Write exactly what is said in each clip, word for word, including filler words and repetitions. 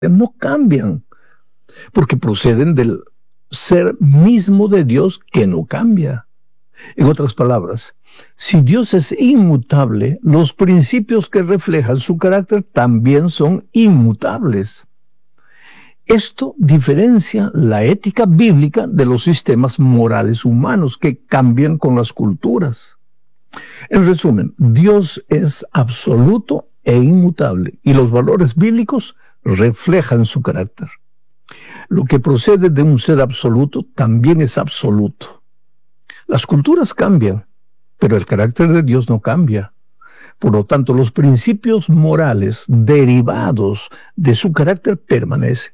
no cambian, porque proceden del ser mismo de Dios que no cambia. En otras palabras, si Dios es inmutable, los principios que reflejan su carácter también son inmutables. Esto diferencia la ética bíblica de los sistemas morales humanos que cambian con las culturas. En resumen, Dios es absoluto e inmutable y los valores bíblicos reflejan su carácter. Lo que procede de un ser absoluto también es absoluto. Las culturas cambian, pero el carácter de Dios no cambia. Por lo tanto, los principios morales derivados de su carácter permanecen.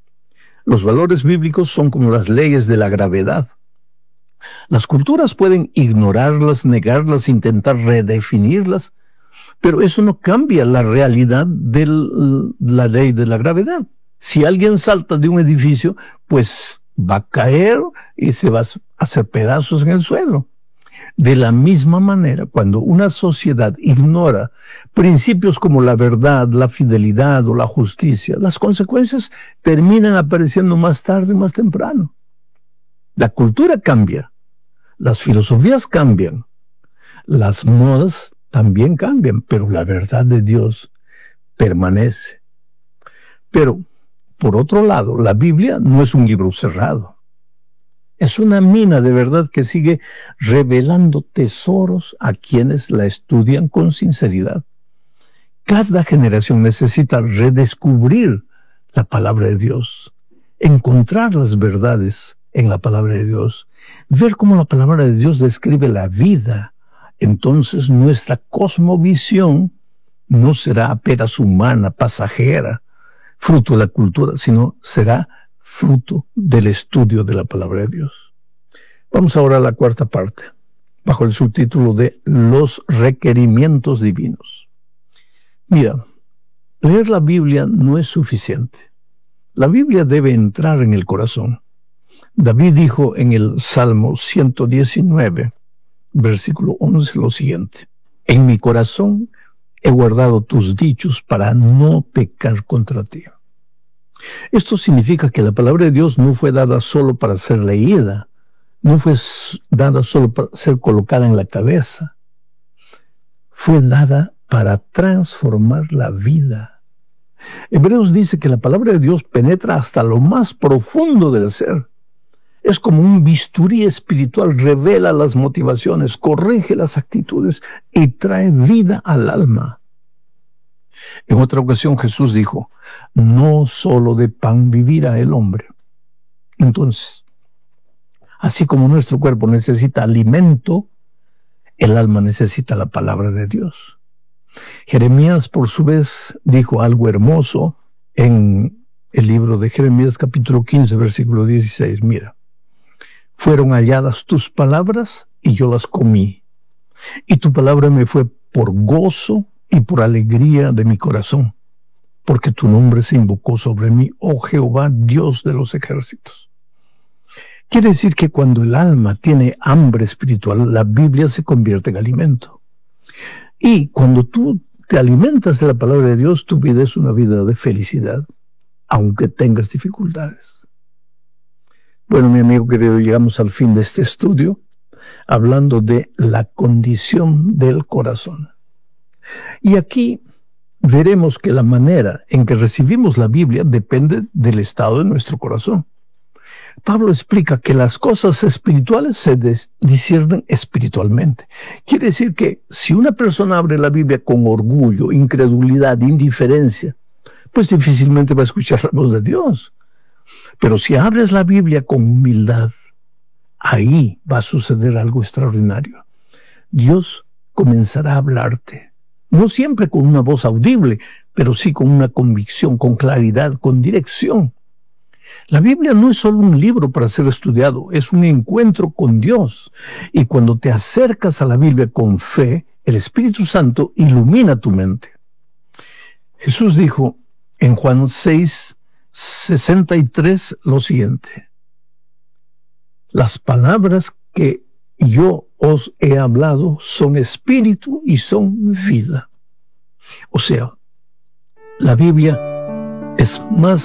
Los valores bíblicos son como las leyes de la gravedad. Las culturas pueden ignorarlas, negarlas, intentar redefinirlas, pero eso no cambia la realidad de la ley de la gravedad. Si alguien salta de un edificio, pues va a caer y se va a hacer pedazos en el suelo. De la misma manera, cuando una sociedad ignora principios como la verdad, la fidelidad o la justicia, las consecuencias terminan apareciendo más tarde o más temprano. La cultura cambia, las filosofías cambian, las modas también cambian, pero la verdad de Dios permanece. Pero, por otro lado, la Biblia no es un libro cerrado. Es una mina de verdad que sigue revelando tesoros a quienes la estudian con sinceridad. Cada generación necesita redescubrir la palabra de Dios, encontrar las verdades en la palabra de Dios, ver cómo la palabra de Dios describe la vida. Entonces nuestra cosmovisión no será apenas humana, pasajera, fruto de la cultura, sino será fruto del estudio de la palabra de Dios. Vamos ahora a la cuarta parte, bajo el subtítulo de los requerimientos divinos. Mira, leer la Biblia no es suficiente. La Biblia debe entrar en el corazón. David dijo en el Salmo ciento diecinueve, versículo once, lo siguiente: en mi corazón he guardado tus dichos para no pecar contra ti. Esto significa que la palabra de Dios no fue dada solo para ser leída, no fue dada solo para ser colocada en la cabeza, fue dada para transformar la vida. Hebreos dice que la palabra de Dios penetra hasta lo más profundo del ser. Es como un bisturí espiritual, revela las motivaciones, corrige las actitudes y trae vida al alma. En otra ocasión Jesús dijo, no solo de pan vivirá el hombre. Entonces, así como nuestro cuerpo necesita alimento, el alma necesita la palabra de Dios. Jeremías, por su vez, dijo algo hermoso en el libro de Jeremías, capítulo quince, versículo dieciséis. Mira, fueron halladas tus palabras y yo las comí, y tu palabra me fue por gozo y por alegría de mi corazón, porque tu nombre se invocó sobre mí, oh Jehová, Dios de los ejércitos. Quiere decir que cuando el alma tiene hambre espiritual, la Biblia se convierte en alimento. Y cuando tú te alimentas de la palabra de Dios, tu vida es una vida de felicidad, aunque tengas dificultades. Bueno, mi amigo querido, llegamos al fin de este estudio, hablando de la condición del corazón. Y aquí veremos que la manera en que recibimos la Biblia depende del estado de nuestro corazón. Pablo explica que las cosas espirituales se disciernen espiritualmente. Quiere decir que si una persona abre la Biblia con orgullo, incredulidad, indiferencia, pues difícilmente va a escuchar la voz de Dios. Pero si abres la Biblia con humildad, ahí va a suceder algo extraordinario. Dios comenzará a hablarte. No siempre con una voz audible, pero sí con una convicción, con claridad, con dirección. La Biblia no es solo un libro para ser estudiado, es un encuentro con Dios. Y cuando te acercas a la Biblia con fe, el Espíritu Santo ilumina tu mente. Jesús dijo en Juan seis, sesenta y tres lo siguiente: las palabras que yo os he hablado son espíritu y son vida. O sea, la Biblia es más